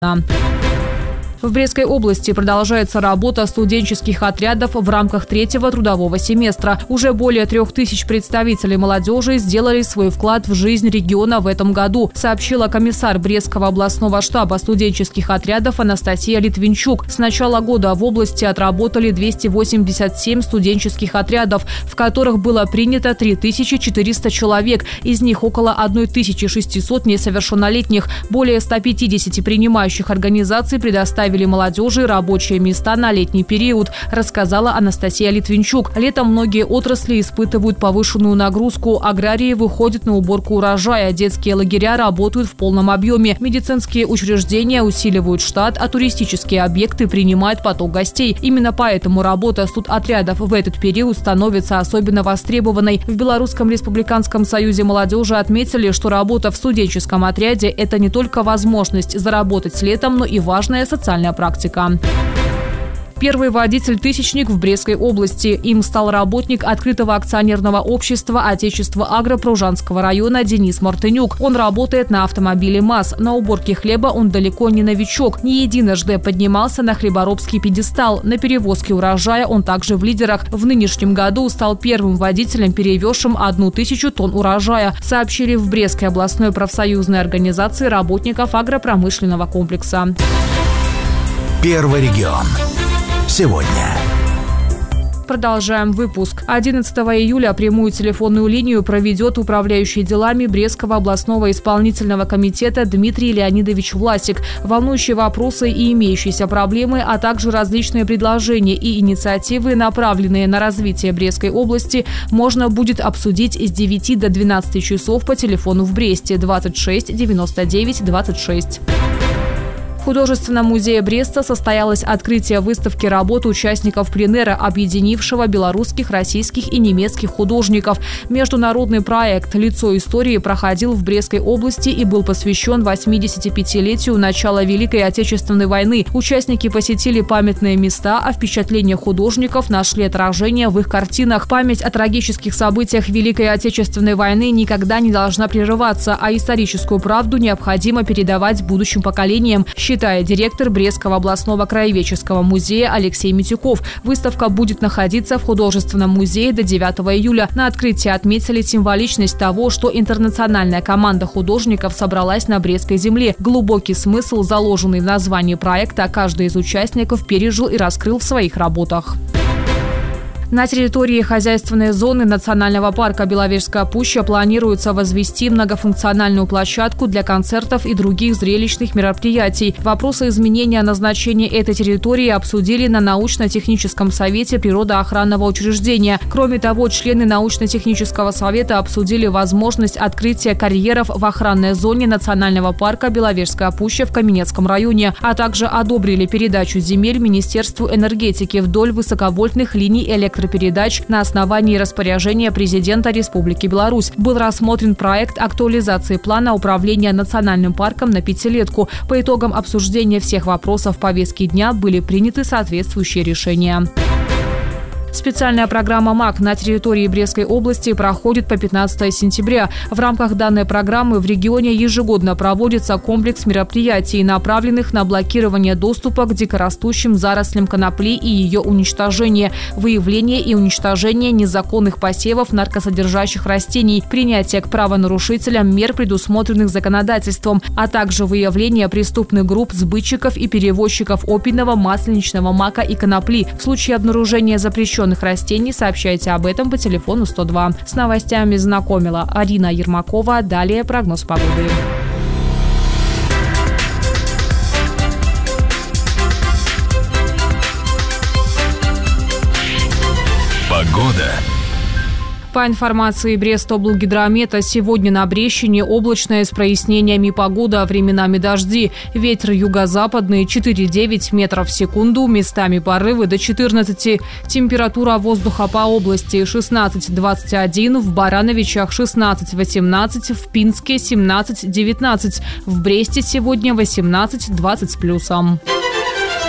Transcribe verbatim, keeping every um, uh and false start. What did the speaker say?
В Брестской области продолжается работа студенческих отрядов в рамках третьего трудового семестра. Уже более трех тысяч представителей молодежи сделали свой вклад в жизнь региона в этом году, сообщила комиссар Брестского областного штаба студенческих отрядов Анастасия Литвинчук. С начала года в области отработали двести восемьдесят семь студенческих отрядов, в которых было принято три тысячи четыреста человек, из них около тысячи шестисот несовершеннолетних. Более ста пятидесяти принимающих организаций предоставили молодежи рабочие места на летний период, рассказала Анастасия Литвинчук. Летом многие отрасли испытывают повышенную нагрузку. Аграрии выходят на уборку урожая, детские лагеря работают в полном объеме, медицинские учреждения усиливают штат, а туристические объекты принимают поток гостей. Именно поэтому работа студотрядов в этот период становится особенно востребованной. В Белорусском республиканском союзе молодежи отметили, что работа в студенческом отряде – это не только возможность заработать летом, но и важная социальная практика. Первый водитель-тысячник в Брестской области. Им стал работник открытого акционерного общества «Отечество Агро» Пружанского района Денис Мартынюк. Он работает на автомобиле МАЗ. На уборке хлеба он далеко не новичок. Не единожды поднимался на хлеборобский пьедестал. На перевозке урожая он также в лидерах. В нынешнем году стал первым водителем, перевезшим одну тысячу тонн урожая, сообщили в Брестской областной профсоюзной организации работников агропромышленного комплекса. Первый регион. Сегодня. Продолжаем выпуск. одиннадцатого июля прямую телефонную линию проведет управляющий делами Брестского областного исполнительного комитета Дмитрий Леонидович Власик. Волнующие вопросы и имеющиеся проблемы, а также различные предложения и инициативы, направленные на развитие Брестской области, можно будет обсудить с девяти до двенадцати часов по телефону в Бресте двадцать шесть девяносто девять двадцать шесть. В Художественном музее Бреста состоялось открытие выставки работ участников пленэра, объединившего белорусских, российских и немецких художников. Международный проект «Лицо истории» проходил в Брестской области и был посвящен восьмидесятипятилетию начала Великой Отечественной войны. Участники посетили памятные места, а впечатления художников нашли отражение в их картинах. Память о трагических событиях Великой Отечественной войны никогда не должна прерываться, а историческую правду необходимо передавать будущим поколениям, считает директор Брестского областного краеведческого музея Алексей Митюков. Выставка будет находиться в Художественном музее до девятого июля. На открытии отметили символичность того, что интернациональная команда художников собралась на Брестской земле. Глубокий смысл, заложенный в названии проекта, каждый из участников пережил и раскрыл в своих работах. На территории хозяйственной зоны национального парка Беловежская пуща планируется возвести многофункциональную площадку для концертов и других зрелищных мероприятий. Вопросы изменения назначения этой территории обсудили на научно-техническом совете природоохранного учреждения. Кроме того, члены научно-технического совета обсудили возможность открытия карьеров в охранной зоне национального парка Беловежская пуща в Каменецком районе, а также одобрили передачу земель Министерству энергетики вдоль высоковольтных линий электропередач на основании распоряжения президента Республики Беларусь. Был рассмотрен проект актуализации плана управления национальным парком на пятилетку. По итогам обсуждения всех вопросов повестки дня были приняты соответствующие решения. Специальная программа МАК на территории Брестской области проходит по пятнадцатое сентября. В рамках данной программы в регионе ежегодно проводится комплекс мероприятий, направленных на блокирование доступа к дикорастущим зарослям конопли и ее уничтожение, выявление и уничтожение незаконных посевов наркосодержащих растений, принятие к правонарушителям мер, предусмотренных законодательством, а также выявление преступных групп сбытчиков и перевозчиков опийного, масленичного мака и конопли. В случае обнаружения запрещенных растений сообщайте об этом по телефону сто два. С новостями знакомила Арина Ермакова. Далее прогноз погоды. Погода. По информации Брестоблгидромета, сегодня на Брещине облачная с прояснениями погода, временами дожди. Ветер юго-западный четыре-девять метров в секунду, местами порывы до четырнадцати. Температура воздуха по области шестнадцать двадцать один, в Барановичах шестнадцать восемнадцать, в Пинске семнадцать девятнадцать, в Бресте сегодня восемнадцать двадцать с плюсом.